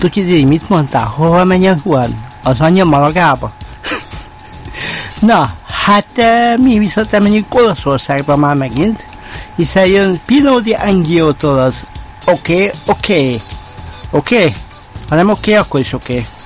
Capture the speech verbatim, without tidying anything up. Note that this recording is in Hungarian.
Tuki, mit mondtál? Hova menjen Juan? Az anyja Malagába? Na, hát mi viszont elmenjünk Olaszországba már megint, hiszen jön Pino di Angiótól az oké, okay, oké, okay, oké, okay. Ha nem oké, okay, akkor is oké. Okay.